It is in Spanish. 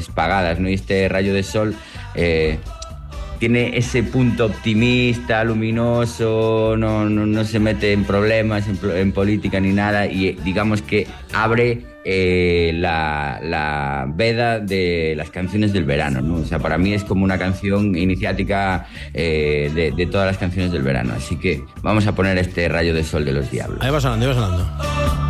canciones pagadas, ¿no? Y este Rayo de Sol tiene ese punto optimista, luminoso, no se mete en problemas, en política ni nada, y digamos que abre la veda de las canciones del verano, ¿no? O sea, para mí es como una canción iniciática de todas las canciones del verano. Así que vamos a poner este Rayo de Sol de Los Diablos. Ahí va sonando, ahí va sonando.